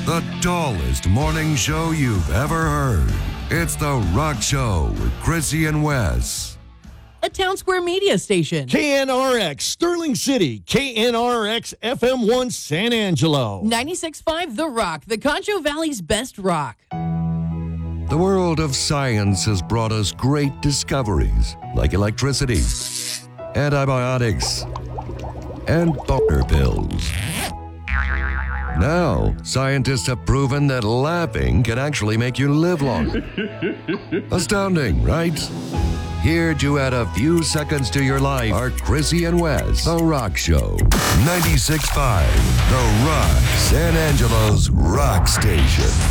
The dullest morning show you've ever heard. It's The Rock Show with Chrissy and Wes. A Town Square Media station. KNRX, Sterling City. KNRX, FM1, San Angelo. 96.5 The Rock, the Concho Valley's best rock. The world of science has brought us great discoveries like electricity, antibiotics, and boner pills. Now, scientists have proven that laughing can actually make you live longer. Astounding, right? Here to add a few seconds to your life are Chrissy and Wes, The Rock Show. 96.5, The Rock, San Angelo's rock station.